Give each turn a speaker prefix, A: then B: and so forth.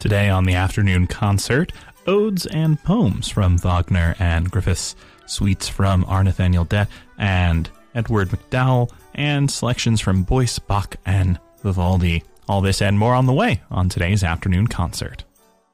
A: Today on the afternoon concert, odes and poems from Wagner and Griffiths, suites from R. Nathaniel Dett and Edward MacDowell, and selections from Boyce, Bach, and Vivaldi. All this and more on the way on today's afternoon concert.